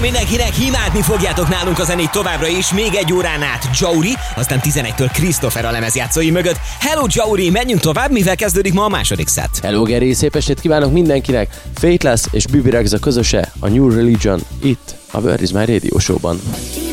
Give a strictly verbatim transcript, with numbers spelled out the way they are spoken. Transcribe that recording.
mindenkinek, imádni fogjátok nálunk a zenét továbbra is, még egy órán át Jauri, aztán tizenegytől Christopher a lemezjátszói mögött. Hello Jauri, menjünk tovább, mivel kezdődik ma a második szett. Hello Geri, szép estét kívánok mindenkinek! Faithless és Bibi Rexa közöse, a New Religion, itt a Where Is My Radio Show-ban.